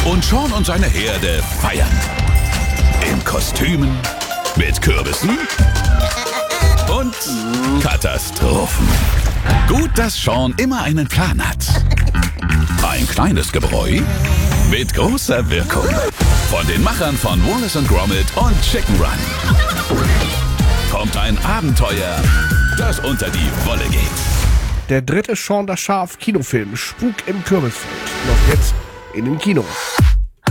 Und Sean und seine Herde feiern. In Kostümen, mit Kürbissen und Katastrophen. Gut, dass Sean immer einen Plan hat. Ein kleines Gebräu mit großer Wirkung. Von den Machern von Wallace & Gromit und Chicken Run kommt ein Abenteuer, das unter die Wolle geht. Der dritte Sean das Schaf Kinofilm Spuk im Kürbisfeld. Noch jetzt in den Kinos.